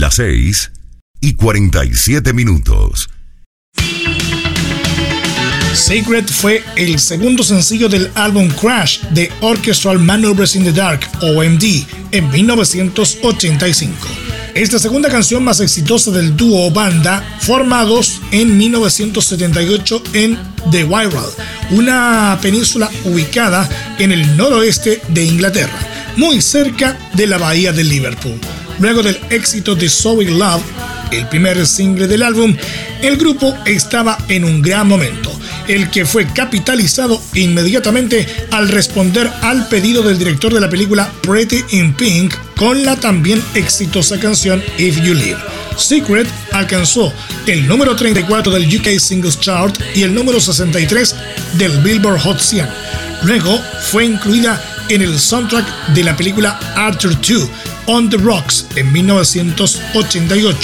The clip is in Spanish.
Las 6:47. Secret fue el segundo sencillo del álbum Crash de Orchestral Maneuvers in the Dark, OMD, en 1985. Es la segunda canción más exitosa del dúo o banda, formados en 1978 en The Wirral, una península ubicada en el noroeste de Inglaterra, muy cerca de la bahía de Liverpool. Luego del éxito de So In Love, el primer single del álbum, el grupo estaba en un gran momento, el que fue capitalizado inmediatamente al responder al pedido del director de la película Pretty in Pink con la también exitosa canción If You Live. Secret alcanzó el número 34 del UK Singles Chart y el número 63 del Billboard Hot 100. Luego fue incluida en el soundtrack de la película Arthur II, On the Rocks, en 1988.